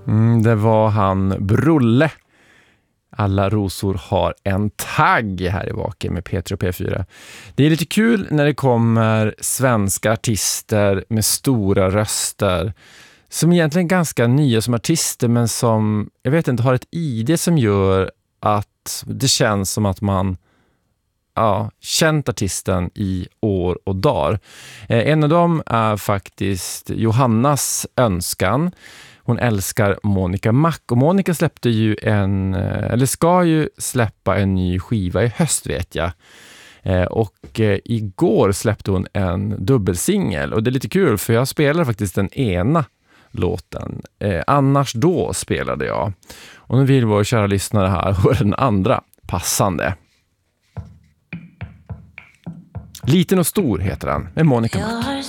Det var han Brulle. Alla rosor har en tagg här i Vaken med P3 och P4. Det är lite kul när det kommer svenska artister med stora röster som egentligen är ganska nya som artister men som, jag vet inte, har ett ID som gör att det känns som att man känt artisten i år och dagar. En av dem är faktiskt Johannas Önskan. Hon älskar Monica Mac och Monica släppte ju ska ju släppa en ny skiva i höst vet jag. Och igår släppte hon en dubbelsingel och det är lite kul för jag spelade faktiskt den ena låten. Annars då spelade jag. Och nu vill våra kära lyssnare här höra den andra passande. Liten och stor heter den med Monica Mac.